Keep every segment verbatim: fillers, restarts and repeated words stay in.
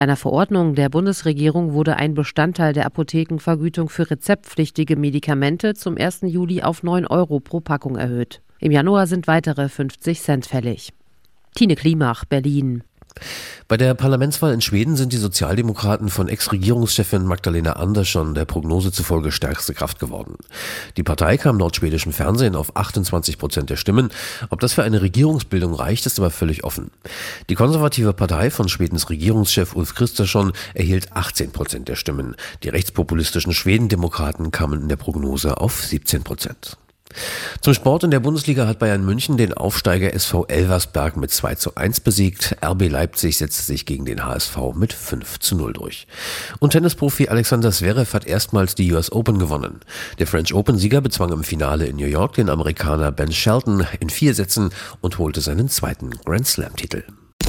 Einer Verordnung der Bundesregierung wurde ein Bestandteil der Apothekenvergütung für rezeptpflichtige Medikamente zum ersten Juli auf neun Euro pro Packung erhöht. Im Januar sind weitere fünfzig Cent fällig. Tine Klimach, Berlin. Bei der Parlamentswahl in Schweden sind die Sozialdemokraten von Ex-Regierungschefin Magdalena Andersson der Prognose zufolge stärkste Kraft geworden. Die Partei kam laut schwedischem Fernsehen auf achtundzwanzig Prozent der Stimmen. Ob das für eine Regierungsbildung reicht, ist aber völlig offen. Die konservative Partei von Schwedens Regierungschef Ulf Kristersson erhielt achtzehn Prozent der Stimmen. Die rechtspopulistischen Schwedendemokraten kamen in der Prognose auf siebzehn Prozent. Zum Sport: in der Bundesliga hat Bayern München den Aufsteiger S V Elversberg mit zwei zu eins besiegt. R B Leipzig setzte sich gegen den H S V mit fünf zu null durch. Und Tennisprofi Alexander Zverev hat erstmals die U S Open gewonnen. Der French Open-Sieger bezwang im Finale in New York den Amerikaner Ben Shelton in vier Sätzen und holte seinen zweiten Grand Slam-Titel.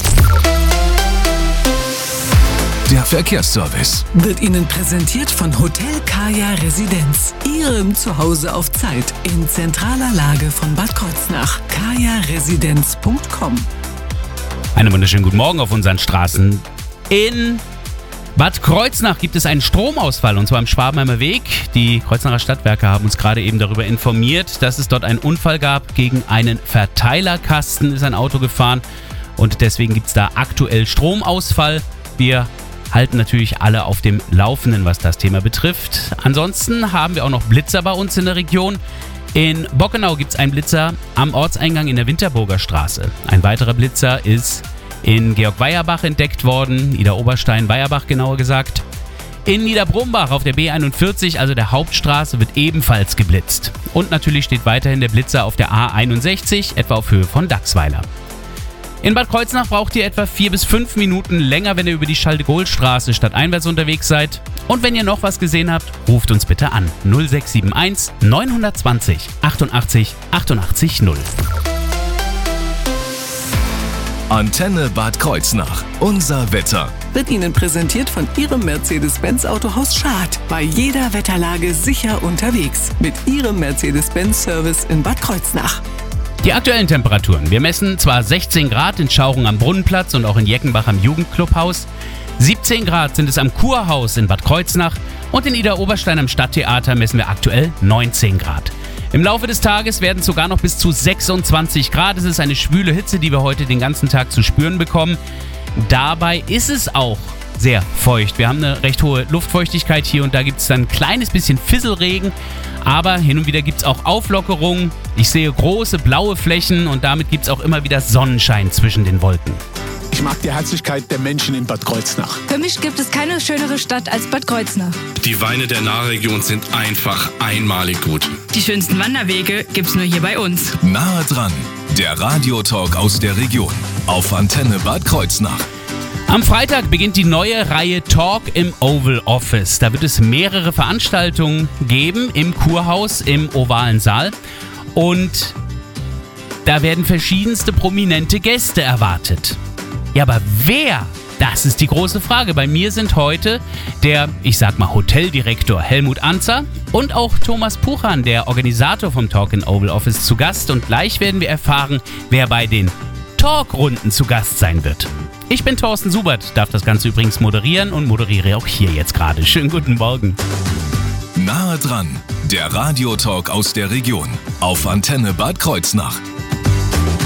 Der Verkehrsservice wird Ihnen präsentiert von Hotel Kaya Residenz, Ihrem Zuhause auf Zeit in zentraler Lage von Bad Kreuznach. kaya residenz punkt com. Einen wunderschönen guten Morgen auf unseren Straßen. In Bad Kreuznach gibt es einen Stromausfall, und zwar am Schwabenheimer Weg. Die Kreuznacher Stadtwerke haben uns gerade eben darüber informiert, dass es dort einen Unfall gab. Gegen einen Verteilerkasten ist ein Auto gefahren und deswegen gibt es da aktuell Stromausfall. Wir halten natürlich alle auf dem Laufenden, was das Thema betrifft. Ansonsten haben wir auch noch Blitzer bei uns in der Region. In Bockenau gibt es einen Blitzer am Ortseingang in der Winterburger Straße. Ein weiterer Blitzer ist in Georg-Weierbach entdeckt worden, Ida Oberstein-Weierbach genauer gesagt. In Niederbrumbach auf der B einundvierzig, also der Hauptstraße, wird ebenfalls geblitzt. Und natürlich steht weiterhin der Blitzer auf der A einundsechzig, etwa auf Höhe von Dachsweiler. In Bad Kreuznach braucht ihr etwa vier bis fünf Minuten länger, wenn ihr über die Schalde-Gohl-Straße stadteinwärts unterwegs seid. Und wenn ihr noch was gesehen habt, ruft uns bitte an. null sechs sieben eins neun zwei null achtundachtzig achtundachtzig null. Antenne Bad Kreuznach. Unser Wetter wird Ihnen präsentiert von Ihrem Mercedes-Benz Autohaus Schad. Bei jeder Wetterlage sicher unterwegs. Mit Ihrem Mercedes-Benz-Service in Bad Kreuznach. Die aktuellen Temperaturen. Wir messen zwar sechzehn Grad in Schauchen am Brunnenplatz und auch in Jeckenbach am Jugendclubhaus. siebzehn Grad sind es am Kurhaus in Bad Kreuznach und in Ida Oberstein am Stadttheater messen wir aktuell neunzehn Grad. Im Laufe des Tages werden es sogar noch bis zu sechsundzwanzig Grad. Es ist eine schwüle Hitze, die wir heute den ganzen Tag zu spüren bekommen. Dabei ist es auch sehr feucht. Wir haben eine recht hohe Luftfeuchtigkeit hier und da gibt es dann ein kleines bisschen Fisselregen. Aber hin und wieder gibt es auch Auflockerungen. Ich sehe große blaue Flächen und damit gibt es auch immer wieder Sonnenschein zwischen den Wolken. Ich mag die Herzlichkeit der Menschen in Bad Kreuznach. Für mich gibt es keine schönere Stadt als Bad Kreuznach. Die Weine der Nahregion sind einfach einmalig gut. Die schönsten Wanderwege gibt's nur hier bei uns. Nahe dran, der Radiotalk aus der Region auf Antenne Bad Kreuznach. Am Freitag beginnt die neue Reihe Talk im Oval Office. Da wird es mehrere Veranstaltungen geben im Kurhaus, im ovalen Saal. Und da werden verschiedenste prominente Gäste erwartet. Ja, aber wer? Das ist die große Frage. Bei mir sind heute der, ich sag mal, Hoteldirektor Helmut Anzer und auch Thomas Puchan, der Organisator vom Talk im Oval Office, zu Gast. Und gleich werden wir erfahren, wer bei den Talkrunden zu Gast sein wird. Ich bin Thorsten Subert, darf das Ganze übrigens moderieren und moderiere auch hier jetzt gerade. Schönen guten Morgen. Nahe dran, der Radiotalk aus der Region auf Antenne Bad Kreuznach.